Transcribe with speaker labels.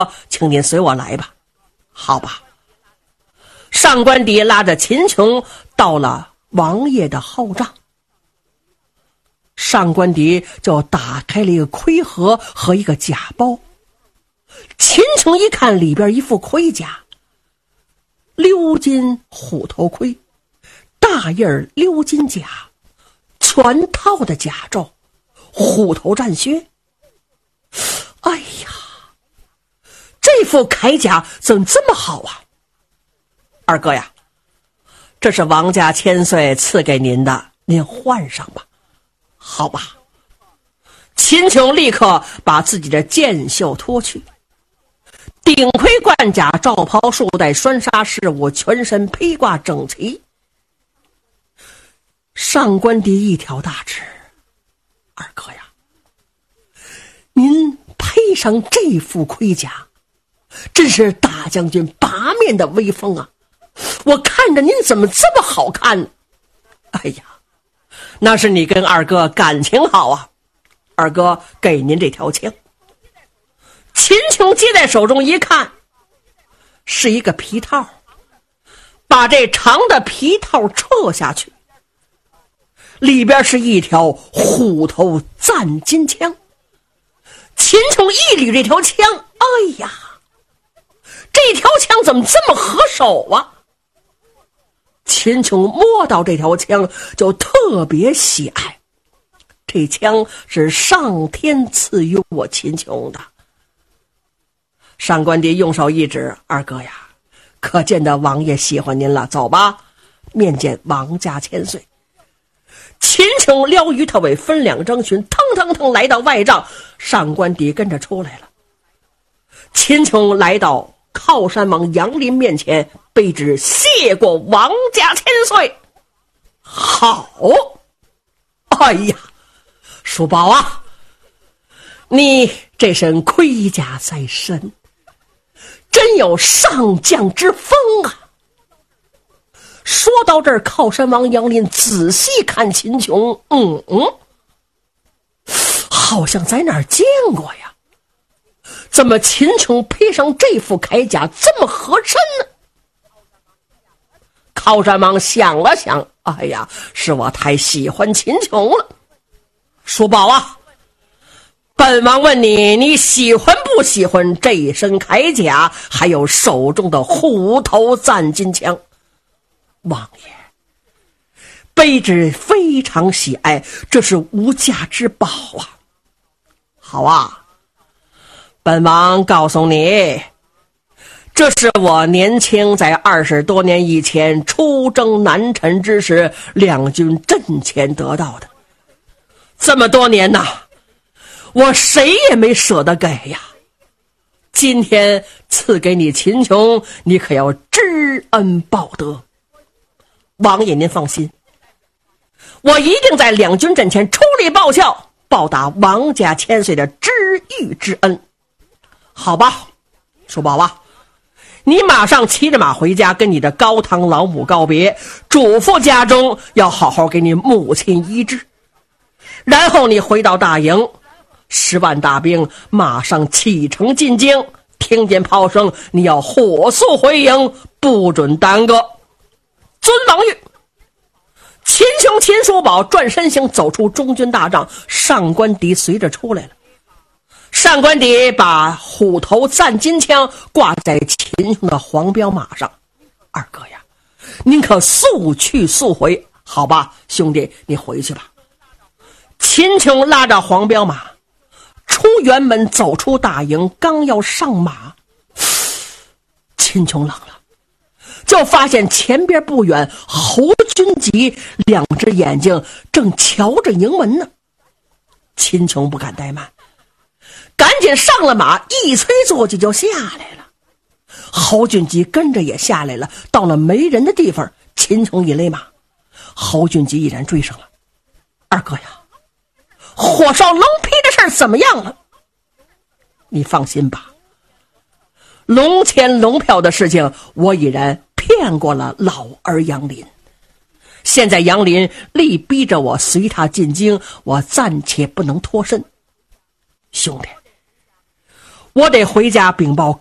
Speaker 1: 请您随我来吧。好吧。上官迪拉着秦琼到了王爷的后帐，上官迪就打开了一个盔盒和一个甲包。秦琼一看里边一副盔甲，鎏金虎头盔，大印鎏金甲，全套的甲胄，虎头战靴。哎呀，这副铠甲怎么这么好啊？二哥呀，这是王家千岁赐给您的，您换上吧。好吧。秦琼立刻把自己的剑袖脱去，顶盔贯甲，罩袍束带，栓纱饰物，全身披挂整齐。上官迪一挑大指，二哥呀，您配上这副盔甲，真是大将军八面的威风啊！我看着您怎么这么好看呢？哎呀，那是你跟二哥感情好啊，二哥给您这条枪。秦琼接在手中一看，是一个皮套，把这长的皮套撤下去，里边是一条虎头战金枪。秦琼一捋这条枪，哎呀，这条枪怎么这么合手啊？秦琼摸到这条枪就特别喜爱，这枪是上天赐予我秦琼的。上官迪用手一指，二哥呀，可见得王爷喜欢您了，走吧，面见王家千岁。秦琼撩于特伟分两征询，腾腾腾来到外帐，上官迪跟着出来了。秦琼来到靠山王杨林面前，卑职谢过王家千岁。好，哎呀，叔宝啊，你这身盔甲在身，真有上将之风啊！说到这儿，靠山王杨林仔细看秦琼，好像在哪儿见过呀？怎么秦琼配上这副铠甲这么合身呢？靠山王想了想，哎呀，是我太喜欢秦琼了。叔宝啊，本王问你，你喜欢不喜欢这一身铠甲，还有手中的虎头战金枪？王爷，卑职非常喜爱，这是无价之宝啊。好啊，本王告诉你，这是我年轻在20多年以前出征南陈之时，两军阵前得到的。这么多年呐，我谁也没舍得给呀。今天赐给你秦琼，你可要知恩报德。王爷您放心，我一定在两军阵前出力报效，报答王家千岁的知遇之恩。好吧，叔宝啊，你马上骑着马回家，跟你的高堂老母告别，嘱咐家中要好好给你母亲医治。然后你回到大营，10万大兵马上启程进京，听见炮声，你要火速回营，不准耽搁。遵王谕。秦琼、秦叔宝转身行，走出中军大帐，上官迪随着出来了。上官迪把虎头战金枪挂在秦琼的黄骠马上。二哥呀，您可速去速回，好吧，兄弟，你回去吧。秦琼拉着黄骠马出辕门，走出大营，刚要上马，秦琼冷了，就发现前边不远，侯君集两只眼睛正瞧着营门呢。秦琼不敢怠慢，赶紧上了马，一催坐骑就下来了。侯俊吉跟着也下来了，到了没人的地方，秦琼一勒马，侯俊吉毅然追上了。二哥呀，火烧龙皮的事儿怎么样了？你放心吧，龙钱龙票的事情我已然骗过了老儿杨林，现在杨林力逼着我随他进京，我暂且不能脱身。兄弟， 我得回家禀报